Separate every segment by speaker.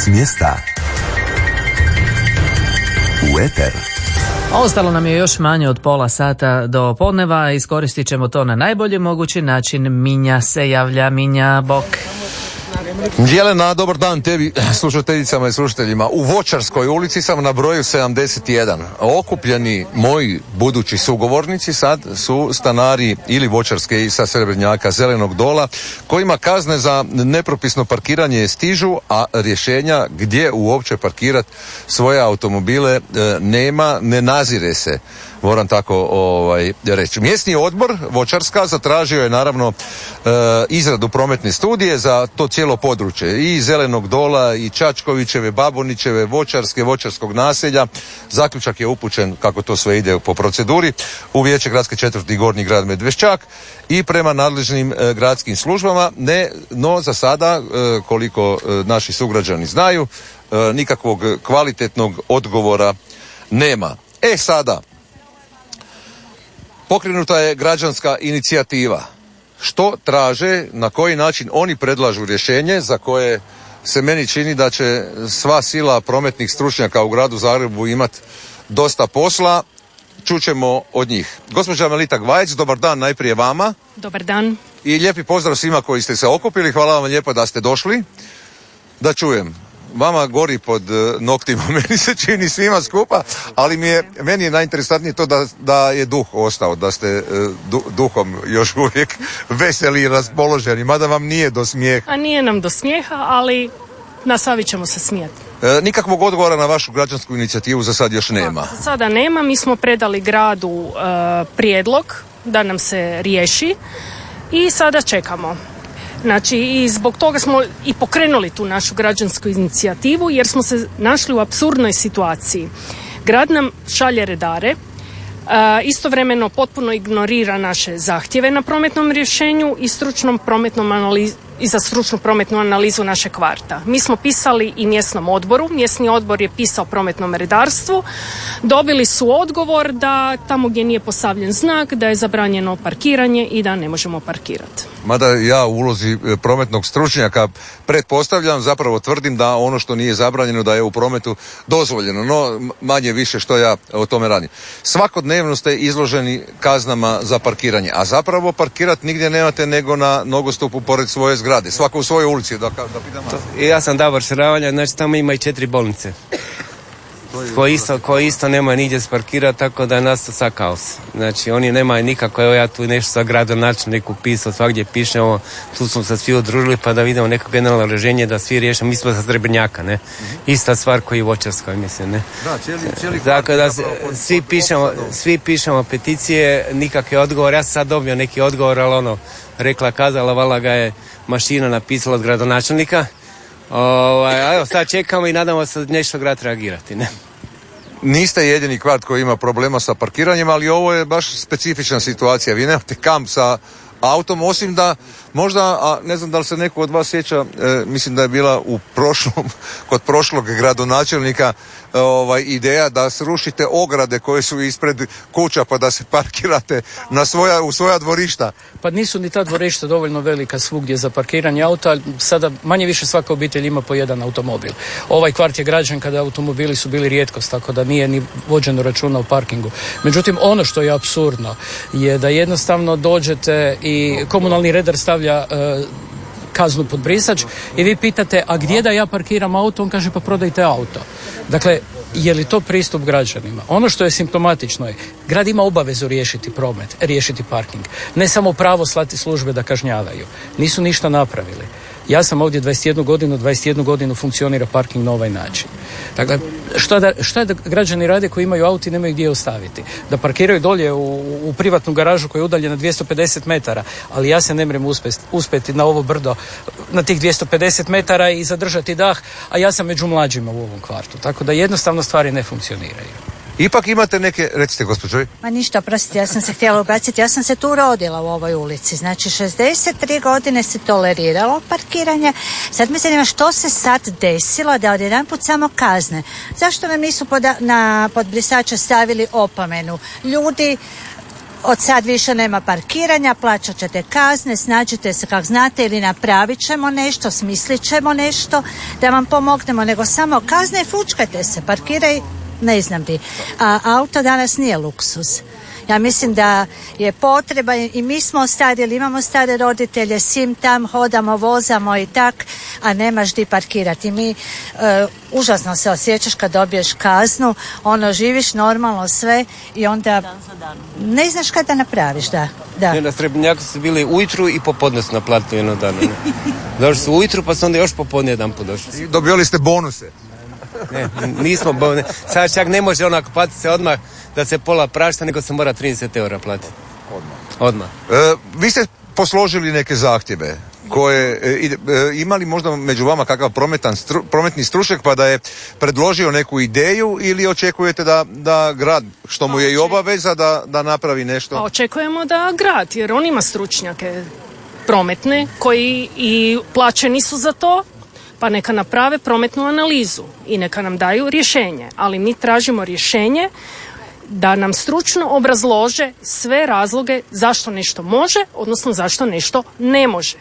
Speaker 1: S mjesta u eter.
Speaker 2: Ostalo nam je još manje od pola sata do podneva, iskoristit ćemo to na najbolji mogući način. Minja se javlja. Minja, bok.
Speaker 3: Jelena, dobar dan tebi, slušateljicama i slušateljima. U Voćarskoj ulici sam na broju 71. Okupljeni moji budući sugovornici sad su stanari ili Voćarske i sa Srebrnjaka Zelenog dola, kojima kazne za nepropisno parkiranje stižu, a rješenja gdje uopće parkirati svoje automobile nema, ne nazire se. Moram tako reći. Mjesni odbor Voćarska zatražio je naravno izradu prometne studije za to cijelo područje i Zelenog dola i Čačkovićeve, Babonićeve, Voćarske, Voćarskog naselja. Zaključak je upućen, kako to sve ide po proceduri, u Vijeće gradske četvrti Gornji grad Medveščak i prema nadležnim gradskim službama. No za sada, koliko naši sugrađani znaju, nikakvog kvalitetnog odgovora nema. Sada pokrenuta je građanska inicijativa. Što traže, na koji način oni predlažu rješenje za koje se meni čini da će sva sila prometnih stručnjaka u gradu Zagrebu imati dosta posla, čućemo od njih. Gospođa Melita Gvajec, dobar dan najprije vama.
Speaker 4: Dobar dan.
Speaker 3: I lijepi pozdrav svima koji ste se okupili. Hvala vam lijepo da ste došli. Da čujem. Vama gori pod noktima, meni se čini svima skupa, ali meni je najinteresantnije to da je duh ostao, da ste duhom još uvijek veseli i raspoloženi, mada vam nije do smijeha.
Speaker 4: A nije nam do smijeha, ali nastavit ćemo se smijati.
Speaker 3: Nikakvog odgovora na vašu građansku inicijativu za sad još nema.
Speaker 4: Za sada nema, mi smo predali gradu prijedlog da nam se riješi i sada čekamo. Znači, i zbog toga smo i pokrenuli tu našu građansku inicijativu, jer smo se našli u apsurdnoj situaciji. Grad nam šalje redare, istovremeno potpuno ignorira naše zahtjeve na prometnom rješenju i za stručnu prometnu analizu našeg kvarta. Mi smo pisali i mjesnom odboru, mjesni odbor je pisao prometnom redarstvu, dobili su odgovor da tamo gdje nije postavljen znak, da je zabranjeno parkiranje i da ne možemo parkirati.
Speaker 3: Mada ja u ulozi prometnog stručnjaka pretpostavljam, zapravo tvrdim da ono što nije zabranjeno da je u prometu dozvoljeno, no manje više što ja o tome radim. Svakodnevno ste izloženi kaznama za parkiranje, a zapravo parkirati nigdje nemate nego na nogostupu pored svoje zgrade, svako u svojoj ulici, da pitam.
Speaker 5: Ja sam Davor Šravalja, znači tamo ima i 4 bolnice. Koji isto nemaju nigdje sparkirati, tako da je nastao sad kaos. Znači oni nemaju nikako, evo ja tu nešto sa gradonačelniku pisao, svagdje piše, tu smo se svi udružili pa da vidimo neko generalno rješenje da svi riješimo, mi smo sa Srebrnjaka, ne? Ista stvar koji u Voćarskoj, mislim, ne?
Speaker 3: Da, cijeli
Speaker 5: dakle, da svi pišemo peticije, nikakve odgovore, ja sam sad dobio neki odgovor, ali kazala, vala ga je mašina napisala od gradonačelnika. Evo sad čekamo i nadamo se da nešto grad reagirati, ne?
Speaker 3: Niste jedini kvart koji ima problema sa parkiranjem, ali ovo je baš specifična situacija. Vi nemate kamp sa autom, osim da možda, a ne znam da li se neko od vas sjeća, mislim da je bila kod prošlog gradonačelnika ideja da srušite ograde koje su ispred kuća pa da se parkirate u svoja dvorišta.
Speaker 6: Pa nisu ni ta dvorišta dovoljno velika svugdje za parkiranje auta, sada manje više svaka obitelj ima po jedan automobil. Ovaj kvart je građen kada automobili su bili rijetkost, tako da nije ni vođeno računa o parkingu. Međutim, ono što je apsurdno je da jednostavno dođete i komunalni redar stavlja kaznu pod brisač i vi pitate, a gdje da ja parkiram auto? On kaže, pa prodajte auto. Dakle, je li to pristup građanima? Ono što je simptomatično je, grad ima obavezu riješiti promet, riješiti parking. Ne samo pravo slati službe da kažnjavaju. Nisu ništa napravili. Ja sam ovdje 21 godinu funkcionira parking na ovaj način. Dakle, šta da građani rade koji imaju auto i nemaju gdje ostaviti? Da parkiraju dolje u privatnu garažu koja je udaljena 250 metara, ali ja se ne mrem uspjeti na ovo brdo, na tih 250 metara i zadržati dah, a ja sam među mlađima u ovom kvartu. Tako da jednostavno stvari ne funkcioniraju.
Speaker 3: Ipak imate neke, recite gospođo.
Speaker 7: Ma ništa, prostite, ja sam se htjela ubaciti, ja sam se tu rodila u ovoj ulici, znači 63 godine se toleriralo parkiranje, sad mi se nema što se sad desilo da odjedanput samo kazne. Zašto nam nisu pod brisača stavili opomenu? Ljudi od sad više nema parkiranja, plaćat ćete kazne, snađite se kako znate ili napravit ćemo nešto, smislit ćemo nešto da vam pomognemo, nego samo kazne i fučkajte se, parkiraj, ne znam di. A auto danas nije luksuz. Ja mislim da je potreba i mi smo stari ili imamo stare roditelje, sim tam hodamo, vozamo i tak, a nemaš di parkirati. Mi užasno se osjećaš kad dobiješ kaznu, živiš normalno sve i onda ne znaš kada napraviš, da.
Speaker 5: Na Srebrnjaku su bili ujutru i popodne su naplatili jedno dana. Došli su ujutru pa su onda još popodne jedan put došli.
Speaker 3: I dobili ste bonuse?
Speaker 5: Ne, nismo sad čak ne može onako platiti se odmah da se pola prašta, nego se mora 30 € platiti. Odmah.
Speaker 3: Vi ste posložili neke zahtjeve koje imali možda među vama kakav prometni stručnjak pa da je predložio neku ideju ili očekujete da grad, što mu je i obaveza, da napravi nešto?
Speaker 4: Očekujemo da grad, jer on ima stručnjake prometne koji i plaćeni su za to, pa neka naprave prometnu analizu i neka nam daju rješenje. Ali mi tražimo rješenje da nam stručno obrazlože sve razloge zašto nešto može, odnosno zašto nešto ne može.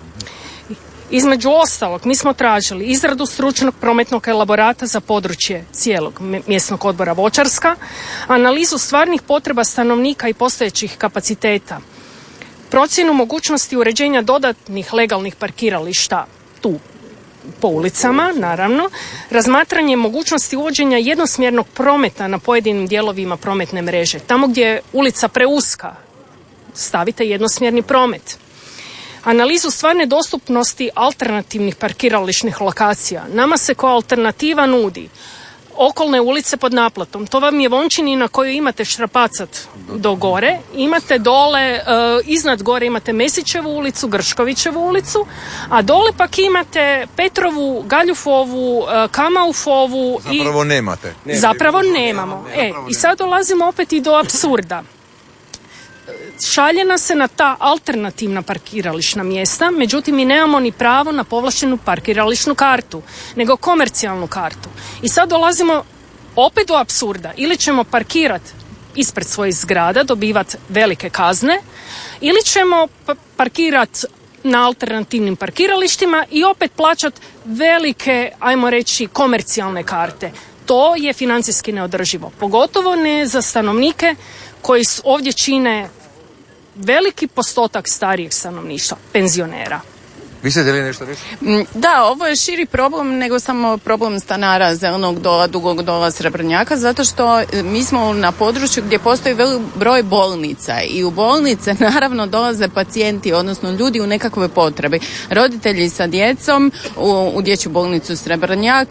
Speaker 4: Između ostalog, mi smo tražili izradu stručnog prometnog elaborata za područje cijelog mjesnog odbora Voćarska, analizu stvarnih potreba stanovnika i postojećih kapaciteta, procjenu mogućnosti uređenja dodatnih legalnih parkirališta tu po ulicama, naravno, razmatranje mogućnosti uvođenja jednosmjernog prometa na pojedinim dijelovima prometne mreže. Tamo gdje je ulica preuska, stavite jednosmjerni promet. Analizu stvarne dostupnosti alternativnih parkirališnih lokacija. Nama se kao alternativa nudi okolne ulice pod naplatom. To vam je Vončinina koju imate štrapacat do gore. Imate dole, iznad gore imate Mesićevu ulicu, Grškovićevu ulicu, a dole pak imate Petrovu, Galjufovu, Kamaufovu.
Speaker 3: Zapravo nemate.
Speaker 4: Zapravo nemamo. I sad dolazimo opet i do apsurda. Šalje nas se na ta alternativna parkirališna mjesta, međutim mi nemamo ni pravo na povlaštenu parkirališnu kartu, nego komercijalnu kartu. I sad dolazimo opet do apsurda. Ili ćemo parkirati ispred svojih zgrada, dobivati velike kazne, ili ćemo parkirati na alternativnim parkiralištima i opet plaćati velike, ajmo reći, komercijalne karte. To je financijski neodrživo. Pogotovo ne za stanovnike koji ovdje čine veliki postotak starijeg stanovništva, penzionera.
Speaker 3: Vi ste htjeli nešto reći?
Speaker 1: Da, ovo je širi problem nego samo problem stanara Zelenog dola, Dugog dola, Srebrnjaka, zato što mi smo na području gdje postoji velik broj bolnica i u bolnice naravno dolaze pacijenti, odnosno ljudi u nekakve potrebe. Roditelji sa djecom u dječju bolnicu Srebrnjak,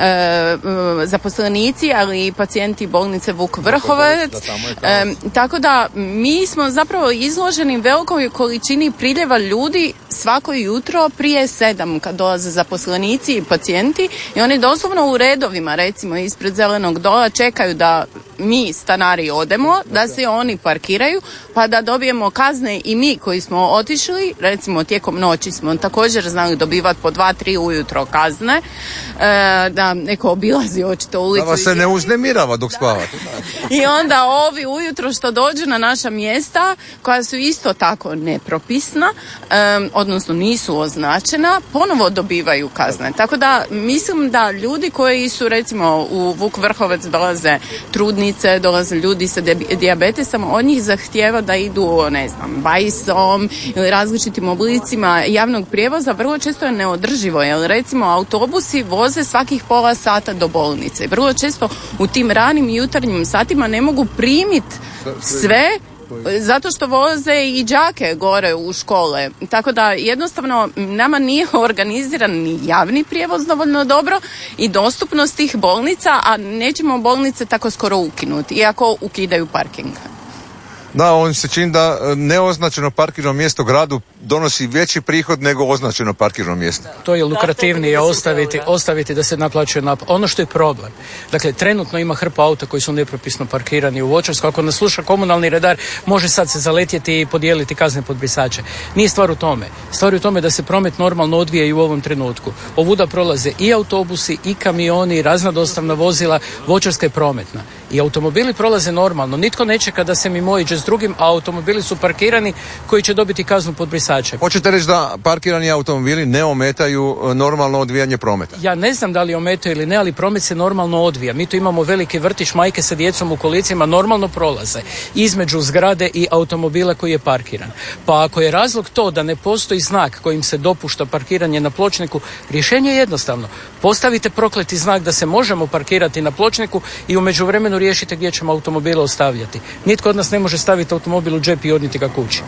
Speaker 1: zaposlenici, ali i pacijenti bolnice Vuk Vrhovec. Tako da mi smo zapravo izloženi velikoj količini priljeva ljudi svako jutro prije 7 kad dolaze zaposlenici i pacijenti i oni doslovno u redovima, recimo ispred Zelenog dola, čekaju da mi stanari odemo, da se oni parkiraju, pa da dobijemo kazne i mi koji smo otišli, recimo tijekom noći smo također znali dobivati po 2-3 ujutro kazne, da neko obilazi očito ulicu.
Speaker 3: Da vas se ne uznemirava dok spavate.
Speaker 1: I onda ovi ujutro što dođu na naša mjesta, koja su isto tako nepropisna, odnosno nisu označena, ponovo dobivaju kazne. Tako da mislim da ljudi koji su recimo u Vuk Vrhovec dolaze trudnice, dolaze ljudi sa dijabetesom, od njih zahtijeva da idu, ne znam, bajsom ili različitim oblicima javnog prijevoza, vrlo često je neodrživo, jer recimo autobusi voze svakih pola sata do bolnice. Vrlo često u tim ranim jutarnjim satima ne mogu primiti sve, zato što voze i đake gore u škole. Tako da jednostavno nama nije organiziran ni javni prijevoz dovoljno dobro i dostupnost tih bolnica, a nećemo bolnice tako skoro ukinuti, iako ukidaju parking.
Speaker 3: Da, on se čini da neoznačeno parkirno mjesto gradu donosi veći prihod nego označeno parkirno mjesto.
Speaker 6: To je lukrativnije ostaviti da se naplaćuje ono što je problem. Dakle, trenutno ima hrpa auta koji su nepropisno parkirani u Voćarsku. Ako nas sluša komunalni redar, može sad se zaletjeti i podijeliti kazne pod brisače. Nije stvar u tome. Stvar je u tome da se promet normalno odvija i u ovom trenutku. Ovuda prolaze i autobusi, i kamioni, i razna dostavna vozila. Voćarska je prometna. I automobili prolaze normalno. Nitko ne čeka da se mimoiđe s drugim, a automobili su parkirani koji će dobiti kaznu pod brisačem.
Speaker 3: Hoćete reći da parkirani automobili ne ometaju normalno odvijanje prometa?
Speaker 6: Ja ne znam da li ometaju ili ne, ali promet se normalno odvija. Mi tu imamo veliki vrtić, majke sa djecom u kolicima normalno prolaze između zgrade i automobila koji je parkiran. Pa ako je razlog to da ne postoji znak kojim se dopušta parkiranje na pločniku, rješenje je jednostavno. Postavite prokleti znak da se možemo parkirati na pločniku i u međuvremenu riješite gdje ćemo automobile ostavljati. Nitko od nas ne može staviti automobil u džep i odnijeti ga kući.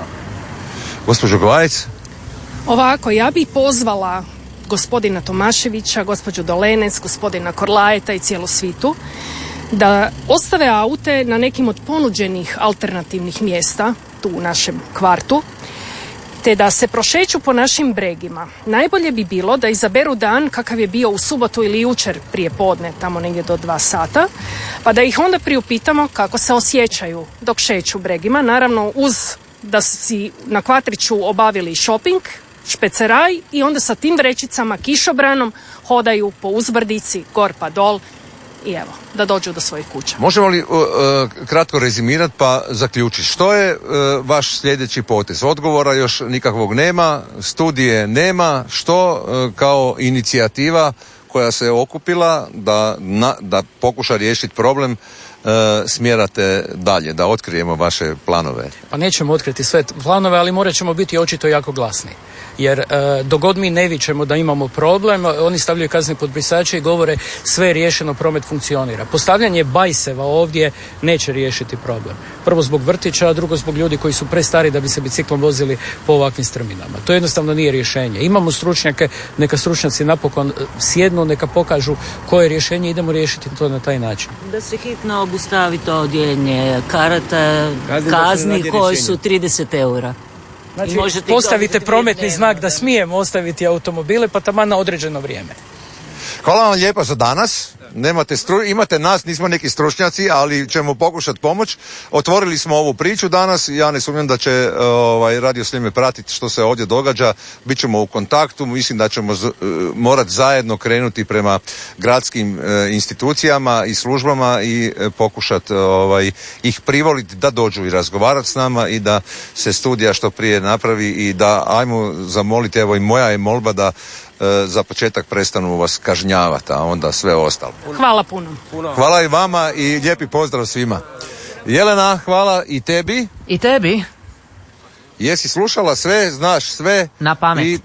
Speaker 3: Gospođo Gvajec?
Speaker 4: Ovako, ja bih pozvala gospodina Tomaševića, gospođu Dolenec, gospodina Korlajeta i cijelu svitu da ostave aute na nekim od ponuđenih alternativnih mjesta tu u našem kvartu, te da se prošeću po našim bregima. Najbolje bi bilo da izaberu dan kakav je bio u subotu ili jučer prije podne, tamo negdje do 2 sata, pa da ih onda priupitamo kako se osjećaju dok šeću bregima, naravno uz da si na kvatriću obavili shopping, špeceraj i onda sa tim vrećicama, kišobranom hodaju po uzbrdici, gor pa dol i evo, da dođu do svojih kuća.
Speaker 3: Možemo li kratko rezimirati pa zaključiti? Što je vaš sljedeći potez? Odgovora još nikakvog nema, studije nema, što kao inicijativa koja se okupila da pokuša riješiti problem smjerate dalje, da otkrijemo vaše planove?
Speaker 6: Pa nećemo otkriti sve planove, ali morat ćemo biti očito jako glasni. Jer dogod mi ne vičemo da imamo problem, oni stavljaju kazne pod brisače i govore sve je riješeno, promet funkcionira. Postavljanje bajseva ovdje neće riješiti problem. Prvo zbog vrtića, a drugo zbog ljudi koji su prestari da bi se biciklom vozili po ovakvim strminama. To jednostavno nije rješenje. Imamo stručnjake, neka stručnjaci napokon sjednu, neka pokažu koje je rješenje, idemo riješiti to na taj način.
Speaker 8: Da se hitno obustavi to dijeljenje karata, kazni koje su 30 eura.
Speaker 6: Znači, postavite prometni znak da smijemo ostaviti automobile, pa taman na određeno vrijeme.
Speaker 3: Hvala vam lijepa za danas. Imate nas, nismo neki stručnjaci, ali ćemo pokušati pomoć. Otvorili smo ovu priču danas. Ja ne sumnjam da će Radio Sljeme pratiti što se ovdje događa. Bićemo u kontaktu. Mislim da ćemo morati zajedno krenuti prema gradskim institucijama i službama i pokušati ih privoliti da dođu i razgovarati s nama i da se studija što prije napravi i da ajmo zamoliti, evo i moja je molba da za početak prestanu vas kažnjavati, a onda sve ostalo.
Speaker 4: Hvala puno.
Speaker 3: Hvala i vama i lijepi pozdrav svima. Jelena, hvala i tebi.
Speaker 2: I tebi.
Speaker 3: Jesi slušala sve, znaš sve.
Speaker 2: Na pamet.
Speaker 3: I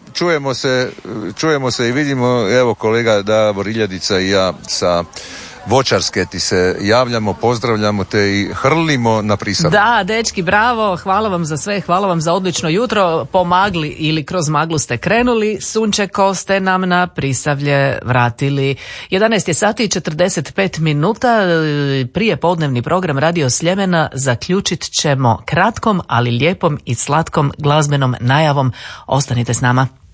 Speaker 3: čujemo se i vidimo, evo kolega Davor Iljadica i ja sa Voćarske ti se javljamo, pozdravljamo te i hrlimo na Prisavlje.
Speaker 2: Da, dečki, bravo, hvala vam za sve, hvala vam za odlično jutro. Po magli ili kroz maglu ste krenuli, sunčeko ste nam na Prisavlje vratili. 11 je sati i 45 minuta, prije podnevni program Radio Sljemena zaključit ćemo kratkom, ali lijepom i slatkom glazbenom najavom. Ostanite s nama.